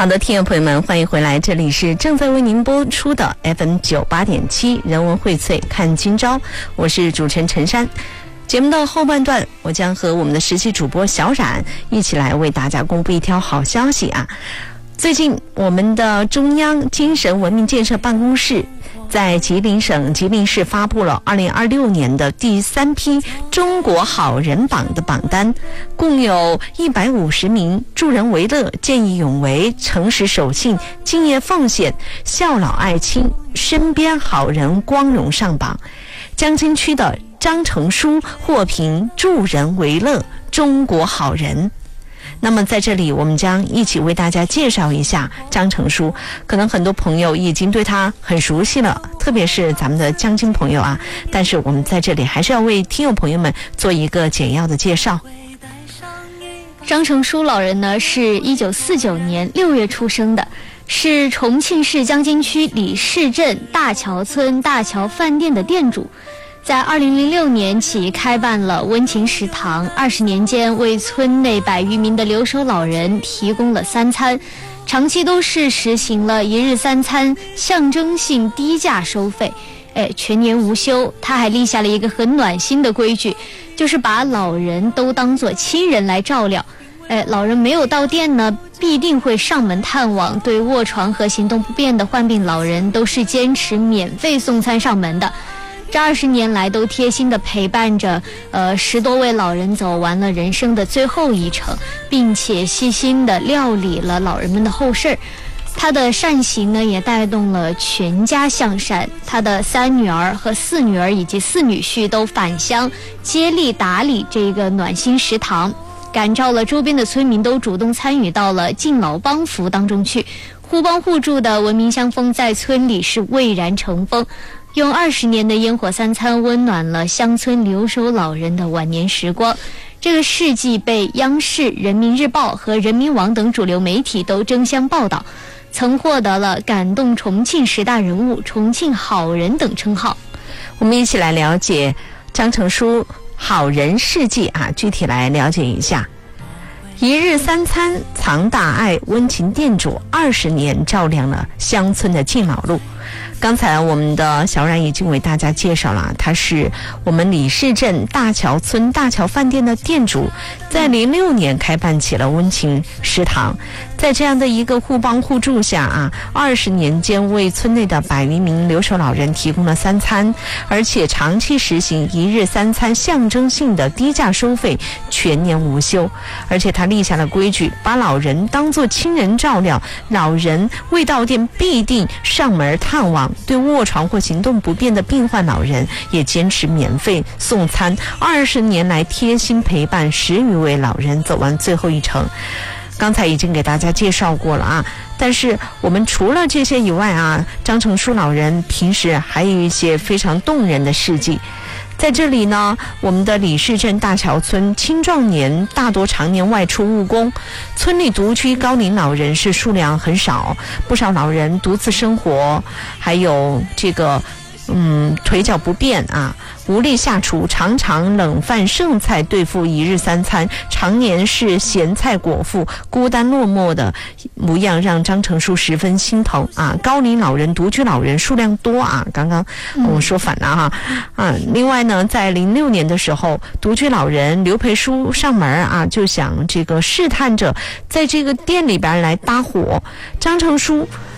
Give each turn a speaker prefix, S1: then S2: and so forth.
S1: 好的，听众朋友们，欢迎回来，这里是正在为您播出的 FM98.7 人文荟萃看今朝，我是主持人陈珊。节目的后半段，我将和我们的实习主播小冉一起来为大家公布一条好消息啊！最近我们的中央精神文明建设办公室在吉林省吉林市发布了2026年的第3批中国好人榜的榜单，共有150名助人为乐、见义勇为、诚实守信、敬业奉献、孝老爱亲、身边好人光荣上榜。江津区的张成书获评助人为乐中国好人。那么在这里我们将一起为大家介绍一下张成书，可能很多朋友已经对他很熟悉了，特别是咱们的江津朋友啊，但是我们在这里还是要为听友朋友们做一个简要的介绍。
S2: 张成书老人呢是1949年6月出生的，是重庆市江津区李市镇大桥村大桥饭店的店主，在2006年起开办了温情食堂，20年间为村内100余名的留守老人提供了3餐，长期都是实行了1日3餐象征性低价收费，全年无休。他还立下了一个很暖心的规矩，就是把老人都当作亲人来照料。老人没有到店呢，必定会上门探望，对卧床和行动不便的患病老人都是坚持免费送餐上门的。这20年来都贴心地陪伴着10多位老人走完了人生的最后一程，并且细心地料理了老人们的后事。他的善行呢，也带动了全家向善。他的3女儿和4女儿以及4女婿都返乡接力打理这个暖心食堂，感召了周边的村民都主动参与到了敬老帮扶当中去，互帮互助的文明乡风在村里是蔚然成风。用20年的烟火3餐温暖了乡村留守老人的晚年时光。这个事迹被央视、人民日报和人民网等主流媒体都争相报道，曾获得了感动重庆10大人物、重庆好人等称号。
S1: 我们一起来了解张成书好人事迹啊，具体来了解一下。1日3餐藏大爱，温情店主20年照亮了乡村的敬老路。刚才我们的小冉已经为大家介绍了，他是我们李市镇大桥村大桥饭店的店主，在06年开办起了温情食堂，在这样的一个互帮互助下啊，20年间为村内的100余名留守老人提供了3餐，而且长期实行1日3餐象征性的低价收费，全年无休。而且他立下了规矩，把老人当作亲人照料，老人未到店必定上门探望，对卧床或行动不便的病患老人也坚持免费送餐，20年来贴心陪伴10余位老人走完最后一程。刚才已经给大家介绍过了啊，但是我们除了这些以外啊，张成书老人平时还有一些非常动人的事迹。在这里呢，我们的李市镇大桥村青壮年大多常年外出务工，村里独居高龄老人是数量很少，不少老人独自生活，还有这个腿脚不便啊，无力下厨，常常冷饭剩菜对付1日3餐，常年是咸菜果腹，孤单落寞的模样让张成书十分心疼啊。高龄老人、独居老人数量多啊，刚刚我说反了哈另外呢，在06年的时候，独居老人刘培书上门啊，就想这个试探着在这个店里边来搭伙。张成书